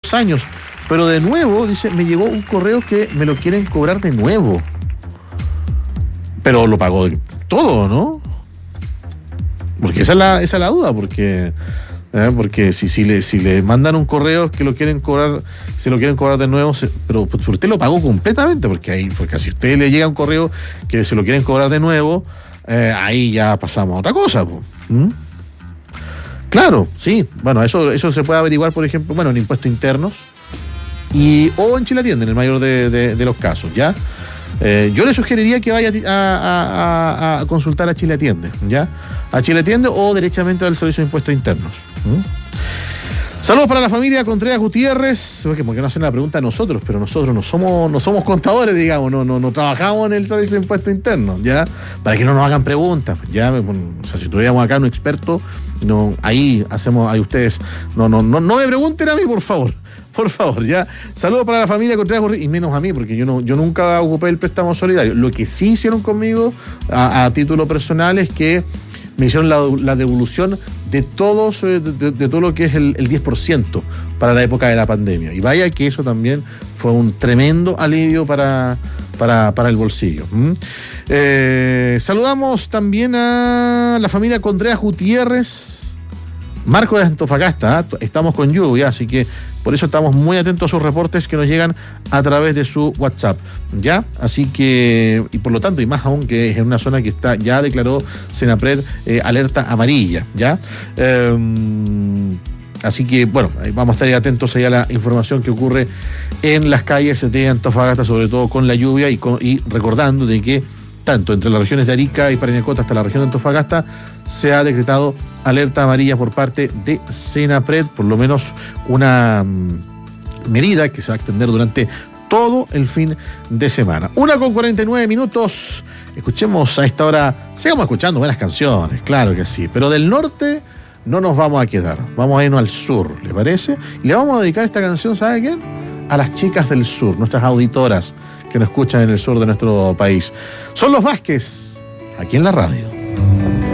2 años. Pero de nuevo, dice, me llegó un correo que me lo quieren cobrar de nuevo. Pero lo pagó todo, ¿no? Porque esa es la duda, porque si le mandan un correo que lo quieren cobrar, se lo quieren cobrar de nuevo, pero usted lo pagó completamente, porque si a usted le llega un correo que se lo quieren cobrar de nuevo, ahí ya pasamos a otra cosa. Claro, sí, bueno, eso se puede averiguar, por ejemplo, en impuestos internos o en Chile Atiende, en el mayor de los casos, ¿ya? Yo le sugeriría que vaya a consultar a Chile Atiende, ¿ya? A Chile Atiende o derechamente al Servicio de Impuestos Internos. Saludos para la familia Contreras Gutiérrez, porque no hacen la pregunta a nosotros, pero nosotros no somos contadores, digamos, no trabajamos en el Servicio de Impuestos Internos, ¿ya? Para que no nos hagan preguntas, ¿ya? O sea, si tuviéramos acá un experto, ahí ustedes, no me pregunten a mí, por favor. Por favor, ya. Saludos para la familia Contreras Gutiérrez, y menos a mí, porque yo nunca ocupé el préstamo solidario. Lo que sí hicieron conmigo, a título personal, es que me hicieron la devolución de todo lo que es el 10% para la época de la pandemia. Y vaya que eso también fue un tremendo alivio para el bolsillo. Saludamos también a la familia Contreras Gutiérrez, Marco de Antofagasta. Estamos con lluvia, así que por eso estamos muy atentos a sus reportes que nos llegan a través de su WhatsApp, ¿ya? Así que, y por lo tanto, y más aún que es en una zona que ya declaró Senapred alerta amarilla, ¿ya? Así que, bueno, vamos a estar atentos ahí a la información que ocurre en las calles de Antofagasta, sobre todo con la lluvia, y recordando de que tanto entre las regiones de Arica y Parinacota hasta la región de Antofagasta se ha decretado alerta amarilla por parte de Senapred, por lo menos una medida que se va a extender durante todo el fin de semana. 1:49. Escuchemos a esta hora, sigamos escuchando buenas canciones, claro que sí, pero del norte no nos vamos a quedar, vamos a irnos al sur, ¿le parece? Y le vamos a dedicar esta canción, ¿sabe a quién? A las chicas del sur, nuestras auditoras que nos escuchan en el sur de nuestro país. Son los Vázquez, aquí en la radio.